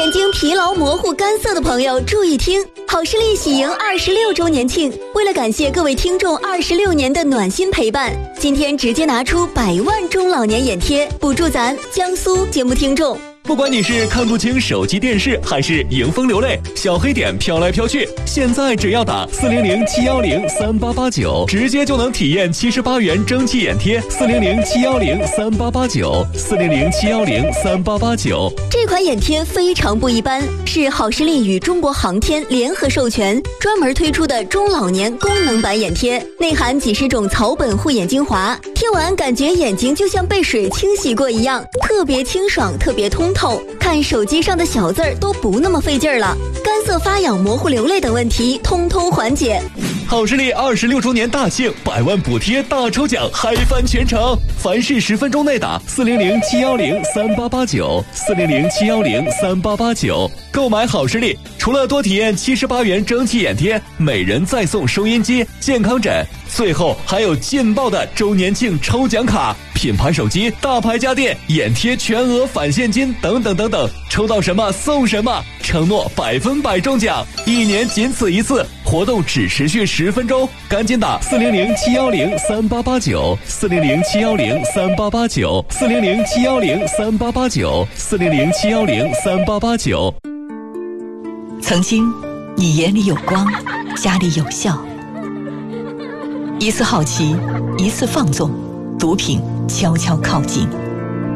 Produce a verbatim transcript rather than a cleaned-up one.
眼睛疲劳模糊干涩的朋友注意听，好视力喜迎二十六周年庆，为了感谢各位听众二十六年的暖心陪伴，今天直接拿出百万中老年眼贴，补助咱江苏节目听众。 不管你是看不清手机电视，还是迎风流泪，小黑点飘来飘去，现在只要打四零零七幺零三八八九，直接就能体验七十八元蒸汽眼贴。四零零七幺零三八八九，四零零七幺零三八八九。 这款眼贴非常不一般，是好视力与中国航天联合授权，专门推出的中老年功能版眼贴，内含几十种草本护眼精华，贴完感觉眼睛就像被水清洗过一样，特别清爽，特别通透，看手机上的小字儿都不那么费劲儿了，干涩发痒、模糊流泪等问题通通缓解。 好视力二十六周年大庆，百万补贴大抽奖，嗨翻全城！凡是十分钟内打四零零七幺零三八八九，四零零七幺零三八八九，购买好视力，除了多体验七十八元蒸汽眼贴，每人再送收音机、健康枕，最后还有劲爆的周年庆抽奖卡。品牌手机、大牌家电、眼贴全额返现金等等等等，抽到什么送什么，承诺百分百中奖，一年仅此一次，活动只持续十分钟，赶紧打四零零七幺零三八八九，四零零七幺零三八八九，四零零七幺零三八八九，四零零七幺零三八八九。 曾经，你眼里有光，家里有笑。一次好奇，一次放纵，毒品悄悄靠近。